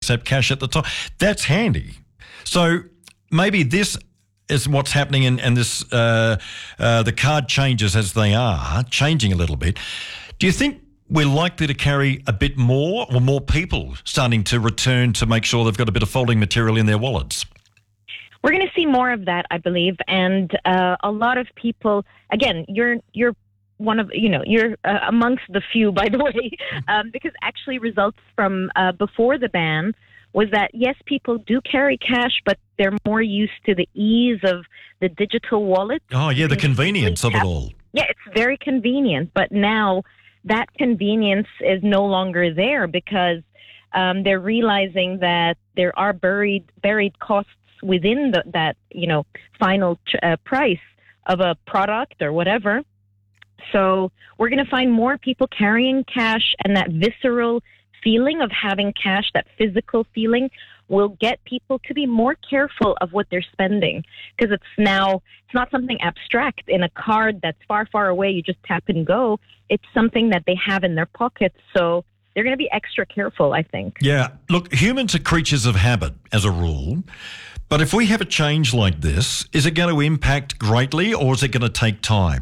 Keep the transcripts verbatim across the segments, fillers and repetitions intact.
accept cash at the time. That's handy. So maybe this is what's happening, and, and this uh, uh, the card changes as they are, changing a little bit. Do you think we're likely to carry a bit more, or more people starting to return to make sure they've got a bit of folding material in their wallets? We're going to see more of that, I believe, and uh, a lot of people. Again, you're you're one of you know you're uh, amongst the few, by the way, um, because actually results from uh, before the ban was that, yes, people do carry cash, but they're more used to the ease of the digital wallet. Oh, yeah, the convenience of it all. Yeah, it's very convenient. But now that convenience is no longer there because um, they're realizing that there are buried buried costs within the, that, you know, final uh, price of a product or whatever. So we're going to find more people carrying cash, and that visceral feeling of having cash, that physical feeling, will get people to be more careful of what they're spending, because it's now, it's not something abstract in a card that's far, far away. You just tap and go. It's something that they have in their pockets. So they're going to be extra careful, I think. Yeah. Look, humans are creatures of habit as a rule. But if we have a change like this, is it going to impact greatly, or is it going to take time?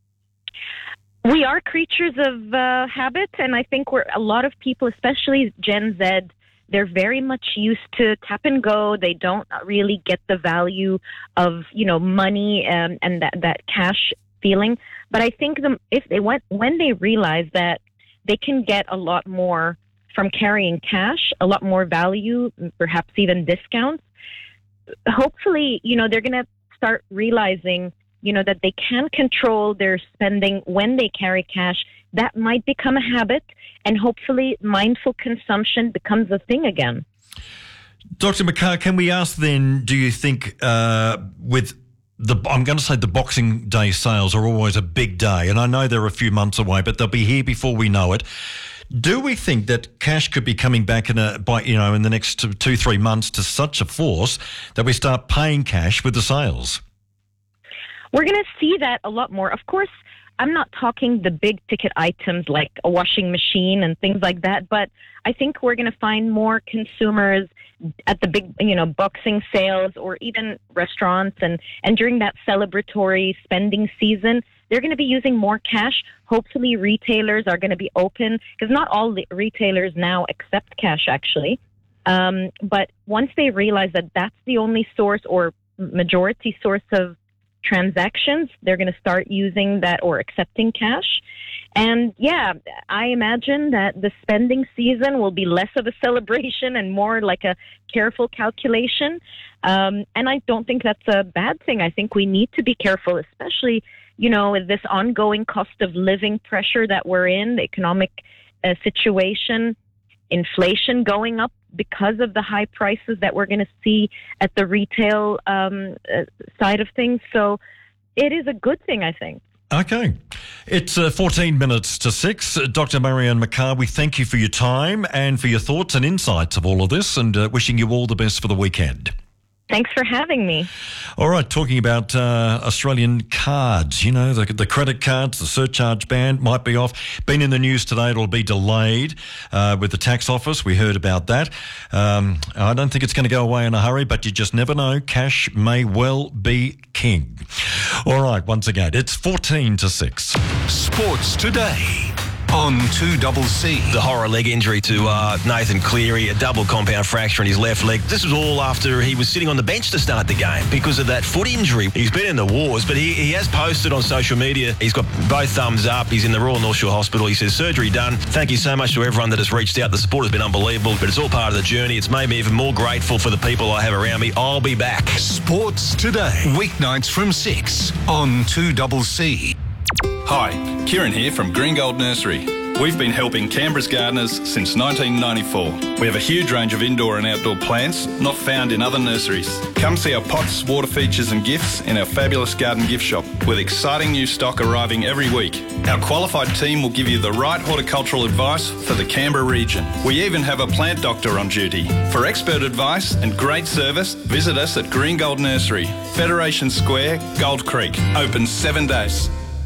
We are creatures of uh, habit, and I think we're a lot of people, especially Gen Z, they're very much used to tap and go. They don't really get the value of, you know, money um, and that, that cash feeling. But I think them, if they went, when they realize that they can get a lot more from carrying cash, a lot more value, perhaps even discounts, hopefully, you know, they're going to start realizing, you know, that they can control their spending when they carry cash. That might become a habit, and hopefully mindful consumption becomes a thing again. Doctor Makar, can we ask then, do you think uh, with the, I'm going to say the Boxing Day sales are always a big day, and I know they're a few months away, but they'll be here before we know it. Do we think that cash could be coming back in a, by, you know, in the next two, two, three months to such a force that we start paying cash with the sales? We're going to see that a lot more. Of course, I'm not talking the big ticket items like a washing machine and things like that, but I think we're going to find more consumers at the big, you know, boxing sales, or even restaurants, and, and during that celebratory spending season, they're going to be using more cash. Hopefully retailers are going to be open, because not all the retailers now accept cash, actually. Um, but once they realize that that's the only source or majority source of transactions, they're going to start using that or accepting cash. And yeah, I imagine that the spending season will be less of a celebration and more like a careful calculation. Um, and I don't think that's a bad thing. I think we need to be careful, especially, you know, with this ongoing cost of living pressure that we're in, the economic uh, situation, inflation going up because of the high prices that we're going to see at the retail um, uh, side of things. So it is a good thing, I think. Okay. It's uh, fourteen minutes to six. Uh, Doctor Marianne Makar, we thank you for your time and for your thoughts and insights of all of this, and uh, wishing you all the best for the weekend. Thanks for having me. All right, talking about uh, Australian cards, you know, the, the credit cards, the surcharge ban might be off. Been in the news today, it'll be delayed uh, with the tax office. We heard about that. Um, I don't think it's going to go away in a hurry, but you just never know. Cash may well be king. All right, once again, it's fourteen to six. Sports Today on two C C. The horror leg injury to uh, Nathan Cleary, a double compound fracture in his left leg. This was all after he was sitting on the bench to start the game because of that foot injury. He's been in the wars, but he, he has posted on social media. He's got both thumbs up. He's in the Royal North Shore Hospital. He says, surgery done. Thank you so much to everyone that has reached out. The support has been unbelievable, but it's all part of the journey. It's made me even more grateful for the people I have around me. I'll be back. Sports Today, weeknights from six on two C C. Hi, Kieran here from Green Gold Nursery. We've been helping Canberra's gardeners since nineteen ninety-four. We have a huge range of indoor and outdoor plants not found in other nurseries. Come see our pots, water features and gifts in our fabulous garden gift shop, with exciting new stock arriving every week. Our qualified team will give you the right horticultural advice for the Canberra region. We even have a plant doctor on duty. For expert advice and great service, visit us at Green Gold Nursery, Federation Square, Gold Creek. Open seven days.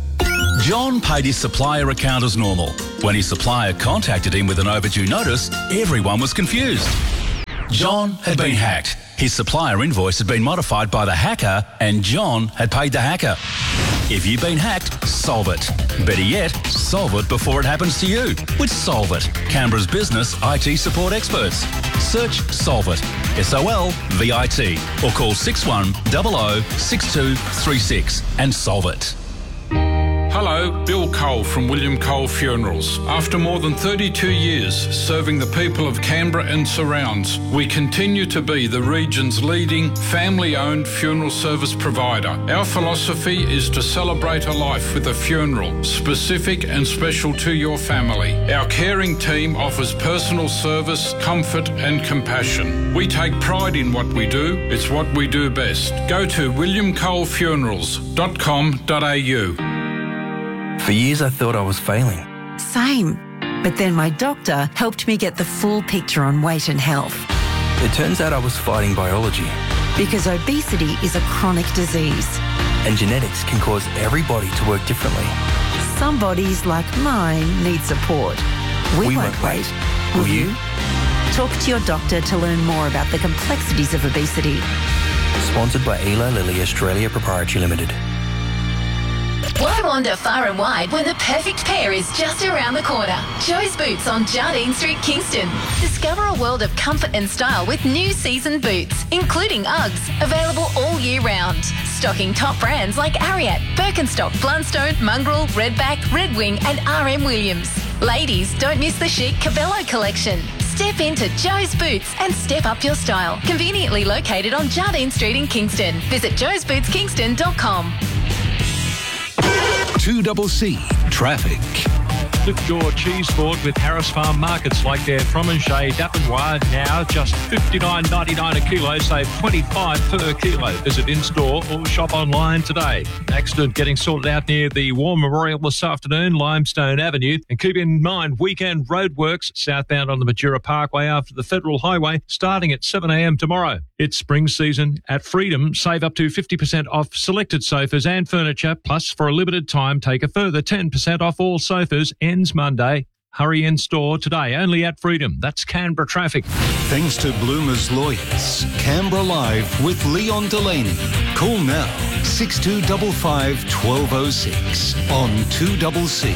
John paid his supplier account as normal. When his supplier contacted him with an overdue notice, everyone was confused. John had been hacked. His supplier invoice had been modified by the hacker and John had paid the hacker. If you've been hacked, solve it. Better yet, solve it before it happens to you with Solve It, Canberra's business I T support experts. Search Solve It, S O L V I T, or call six one zero zero six two three six and solve it. Hello, Bill Cole from William Cole Funerals. After more than thirty-two years serving the people of Canberra and surrounds, we continue to be the region's leading family-owned funeral service provider. Our philosophy is to celebrate a life with a funeral, specific and special to your family. Our caring team offers personal service, comfort and compassion. We take pride in what we do. It's what we do best. Go to william cole funerals dot com dot a u. For years I thought I was failing. Same. But then my doctor helped me get the full picture on weight and health. It turns out I was fighting biology. Because obesity is a chronic disease. And genetics can cause every body to work differently. Some bodies, like mine, need support. We, we won't, won't wait. wait. Will you? Talk to your doctor to learn more about the complexities of obesity. Sponsored by Eli Lilly Australia Proprietary Limited. Why wander far and wide when the perfect pair is just around the corner? Joe's Boots on Jardine Street, Kingston. Discover a world of comfort and style with new season boots, including Uggs, available all year round. Stocking top brands like Ariat, Birkenstock, Blundstone, Mongrel, Redback, Red Wing and R M Williams. Ladies, don't miss the chic Cabello collection. Step into Joe's Boots and step up your style. Conveniently located on Jardine Street in Kingston. Visit joes boots kingston dot com. two C C Traffic. Lift your cheese forward with Harris Farm Markets like their Fromage Dapenois now just fifty-nine ninety-nine a kilo, save twenty-five per kilo. Visit in-store or shop online today. Accident getting sorted out near the War Memorial this afternoon, Limestone Avenue. And keep in mind, weekend roadworks southbound on the Majura Parkway after the Federal Highway starting at seven a m tomorrow. It's spring season at Freedom. Save up to fifty percent off selected sofas and furniture. Plus, for a limited time, take a further ten percent off all sofas. Ends Monday. Hurry in store today, only at Freedom. That's Canberra Traffic. Thanks to Bloomer's Lawyers. Canberra Live with Leon Delaney. Call now, six two five five, one two zero six on two C C.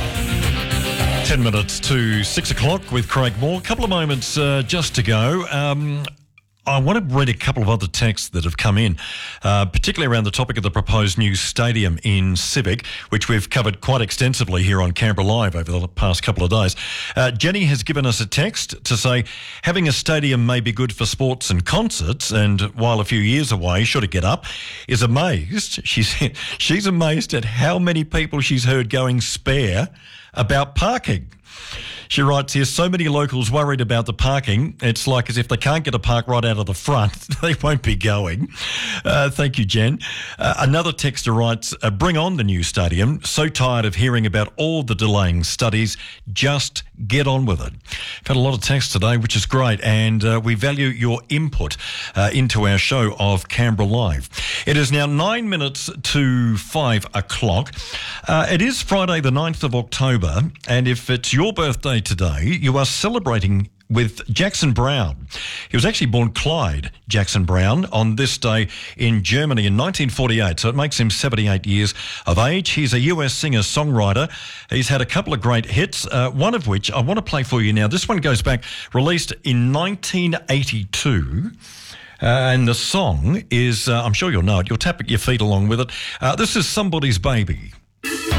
Ten minutes to six o'clock with Craig Moore. A couple of moments uh, just to go. Um, I want to read a couple of other texts that have come in, uh, particularly around the topic of the proposed new stadium in Civic, which we've covered quite extensively here on Canberra Live over the past couple of days. Uh, Jenny has given us a text to say, having a stadium may be good for sports and concerts, and while a few years away, should it get up, is amazed. She's, she's amazed at how many people she's heard going spare about parking. She writes here, so many locals worried about the parking. It's like as if they can't get a park right out of the front, they won't be going. Uh, thank you, Jen. Uh, another texter writes, uh, bring on the new stadium. So tired of hearing about all the delaying studies. Just get on with it. I've had a lot of texts today, which is great, and uh, we value your input uh, into our show of Canberra Live. It is now nine minutes to five o'clock. Uh, it is Friday the ninth of October, and if it's your birthday today, you are celebrating with Jackson Browne. He was actually born Clyde Jackson Browne on this day in Germany in nineteen forty-eight, so it makes him seventy-eight years of age. He's a U S singer-songwriter. He's had a couple of great hits, uh, one of which I want to play for you now. This one goes back, released in nineteen eighty-two. Uh, and the song is, uh, I'm sure you'll know it, you'll tap your feet along with it. Uh, this is Somebody's Baby.